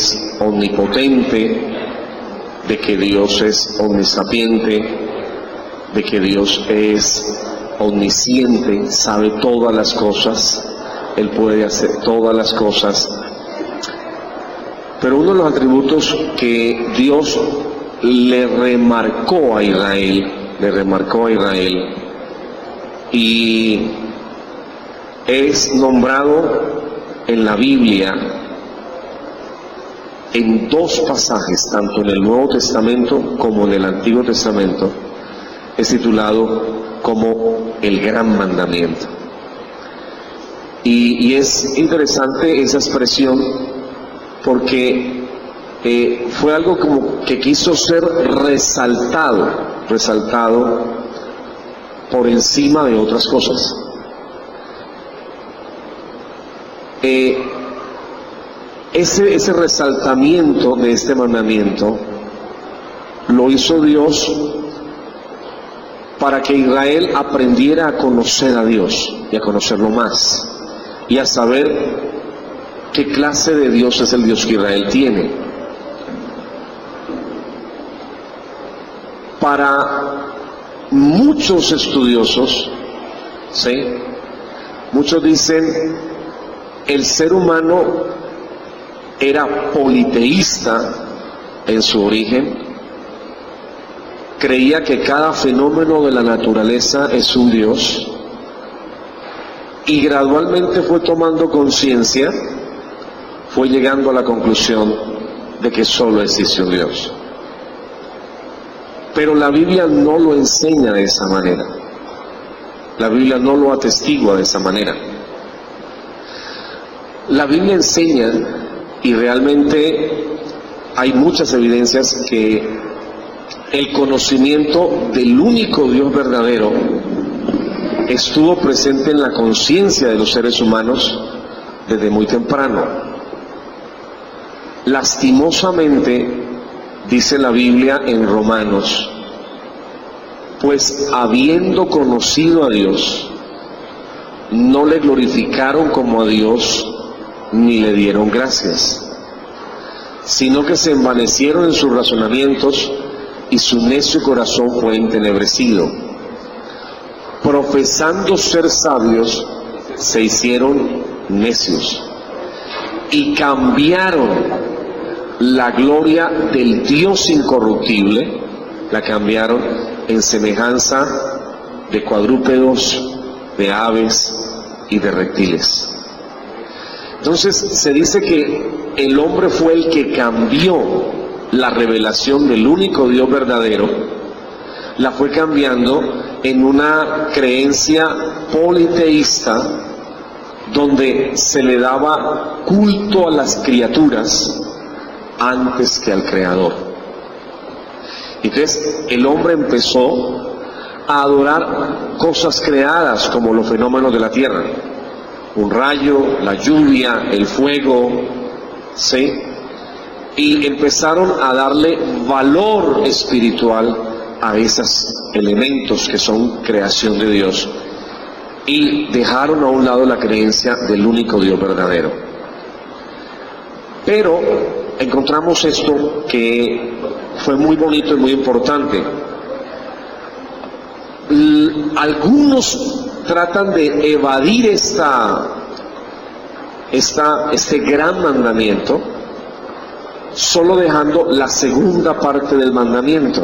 es omnipotente, de que Dios es omnisapiente, de que Dios es omnisciente, sabe todas las cosas, Él puede hacer todas las cosas. Pero uno de los atributos que Dios le remarcó a Israel, y es nombrado en la Biblia en dos pasajes, tanto en el Nuevo Testamento como en el Antiguo Testamento, es titulado como el Gran Mandamiento. Y es interesante esa expresión porque fue algo como que quiso ser resaltado por encima de otras cosas. Ese resaltamiento de este mandamiento lo hizo Dios para que Israel aprendiera a conocer a Dios y a conocerlo más y a saber qué clase de Dios es el Dios que Israel tiene. Para muchos estudiosos, ¿sí?, muchos dicen el ser humano era politeísta en su origen, creía que cada fenómeno de la naturaleza es un Dios, y gradualmente fue tomando conciencia, fue llegando a la conclusión de que solo existe un Dios. Pero la Biblia no lo enseña de esa manera, la Biblia no lo atestigua de esa manera. La Biblia enseña, y realmente hay muchas evidencias, que el conocimiento del único Dios verdadero estuvo presente en la conciencia de los seres humanos desde muy temprano. Lastimosamente, dice la Biblia en Romanos, pues habiendo conocido a Dios, no le glorificaron como a Dios, ni le dieron gracias, sino que se envanecieron en sus razonamientos, y su necio corazón fue entenebrecido. Profesando ser sabios, se hicieron necios, y cambiaron la gloria del Dios incorruptible, la cambiaron en semejanza de cuadrúpedos, de aves y de reptiles. Entonces se dice que el hombre fue el que cambió la revelación del único Dios verdadero, la fue cambiando en una creencia politeísta, donde se le daba culto a las criaturas antes que al Creador. Entonces el hombre empezó a adorar cosas creadas como los fenómenos de la tierra, un rayo, la lluvia, el fuego, ¿sí? Y empezaron a darle valor espiritual a esos elementos que son creación de Dios, y dejaron a un lado la creencia del único Dios verdadero. Pero encontramos esto que fue muy bonito y muy importante. Algunos tratan de evadir este gran mandamiento, solo dejando la segunda parte del mandamiento.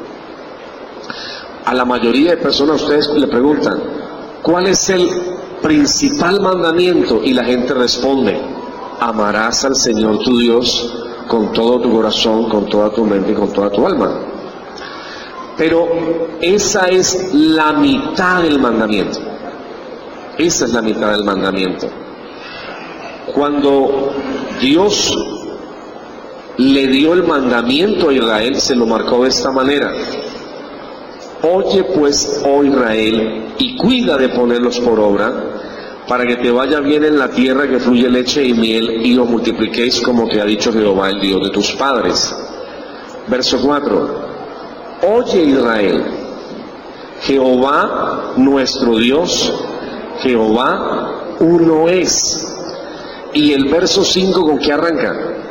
A la mayoría de personas ustedes le preguntan, ¿cuál es el principal mandamiento? Y la gente responde, amarás al Señor tu Dios con todo tu corazón, con toda tu mente y con toda tu alma. Pero esa es la mitad del mandamiento. Esa es la mitad del mandamiento. Cuando Dios le dio el mandamiento a Israel, se lo marcó de esta manera: oye pues, oh Israel, y cuida de ponerlos por obra, para que te vaya bien en la tierra que fluye leche y miel, y os multipliquéis como te ha dicho Jehová, el Dios de tus padres. Verso 4. Oye Israel, Jehová nuestro Dios, Jehová uno es. Y el verso 5, ¿con qué arranca?